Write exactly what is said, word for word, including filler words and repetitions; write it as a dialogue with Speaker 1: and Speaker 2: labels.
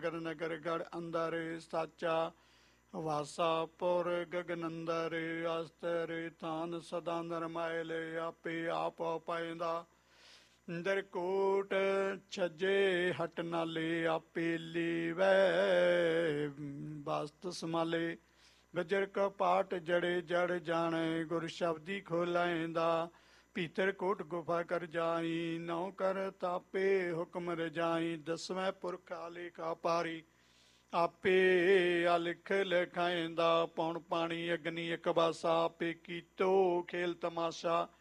Speaker 1: ਨਗਰ ਨਗਰ ਗੜ ਅੰਦਰ ਸਾਚਾ ਵਾਸਾ ਪੁਰ ਗਗਨ ਅੰਦਰ ਅਸਤਰ ਥਾਨ ਸਦਾ ਨਰਮਾਇਲ ਆਪੇ ਆਪ ਪਾਇੰਦਾ ਦਰਕੋਟ ਛੱਜੇ ਹਟ ਨਾਲੇ ਆਪੇ ਲੀਵੈ ਬਸਤ ਸਮਾਲੇ ਗਜਰ ਕਪਾਟ ਜੜੇ ਜੜ ਜਾਣੇ ਗੁਰ ਸ਼ਬਦੀ ਖੋਲਾਇਂਦਾ ਭੀਤਰ ਕੋਟ ਗੁਫਾ ਕਰ ਜਾਈ ਨੌ ਕਰ ਤਾਪੇ ਹੁਕਮ ਰਜਾਈ ਦਸਵੇਂ ਪੁਰਖ ਆਲੇ ਕਾ ਪਾਰੀ ਆਪੇ ਅਲਿਖ ਲਿਖਾਇਂਦਾ ਪੌਣ ਪਾਣੀ ਅਗਨੀ ਇੱਕ ਬਾਸਾ ਆਪੇ ਕੀਤੋ ਖੇਲ ਤਮਾਸ਼ਾ